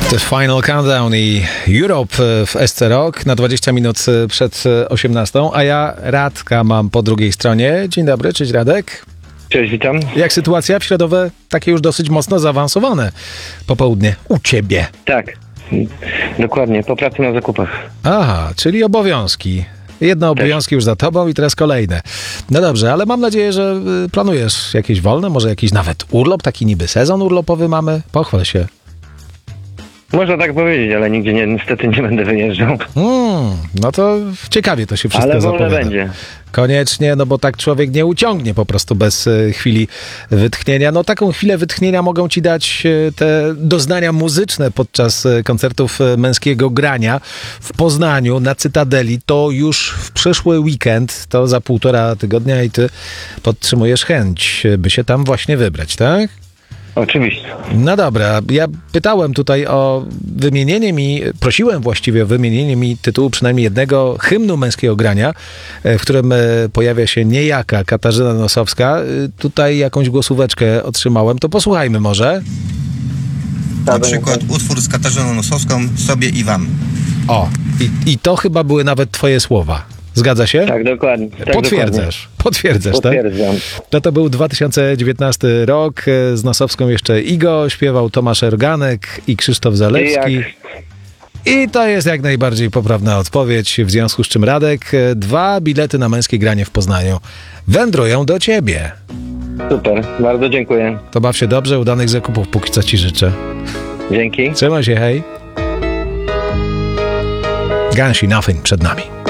The Final Countdown i Europe w SC Rock na 20 minut przed 18, a ja Radka mam po drugiej stronie. Dzień dobry, cześć Radek. Cześć, witam. Jak sytuacja w środowe, takie już dosyć mocno zaawansowane popołudnie u ciebie? Tak, dokładnie, po pracy na zakupach. Aha, czyli obowiązki. Jedne obowiązki już za tobą i teraz kolejne. No dobrze, ale mam nadzieję, że planujesz jakieś wolne, może jakiś nawet urlop, taki niby sezon urlopowy mamy? Pochwal się. Można tak powiedzieć, ale nigdzie niestety nie będę wyjeżdżał. No to ciekawie to się wszystko Ale wolne zapowiada. będzie. Koniecznie, no bo tak człowiek nie uciągnie po prostu bez chwili wytchnienia. No taką chwilę wytchnienia mogą ci dać te doznania muzyczne podczas koncertów męskiego grania w Poznaniu na Cytadeli. To już w przyszły weekend, to za 1,5 tygodnia i ty podtrzymujesz chęć, by się tam właśnie wybrać, tak? Oczywiście. No dobra, ja pytałem tutaj o wymienienie mi, prosiłem właściwie o wymienienie mi tytułu przynajmniej jednego hymnu męskiego grania, w którym pojawia się niejaka Katarzyna Nosowska. Tutaj jakąś głosóweczkę otrzymałem, to posłuchajmy może. Na przykład utwór z Katarzyną Nosowską, Sobie i Wam. O, i to chyba były nawet twoje słowa. Zgadza się? Tak, dokładnie. Tak, Potwierdzasz, dokładnie. tak? Potwierdzam. No to był 2019 rok, z Nosowską jeszcze Igo, śpiewał Tomasz Erganek i Krzysztof Zalewski. I to jest jak najbardziej poprawna odpowiedź, w związku z czym Radek, 2 bilety na męskie granie w Poznaniu wędrują do ciebie. Super, bardzo dziękuję. To baw się dobrze, udanych zakupów póki co ci życzę. Dzięki. Trzymaj się, hej. Gansi Nothing przed nami.